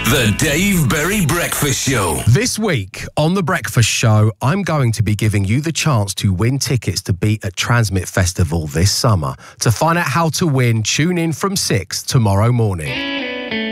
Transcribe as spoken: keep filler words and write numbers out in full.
The Dave Berry Breakfast Show. This week on The Breakfast Show, I'm going to be giving you the chance to win tickets to be at Transmit Festival this summer. To find out how to win, tune in from six tomorrow morning.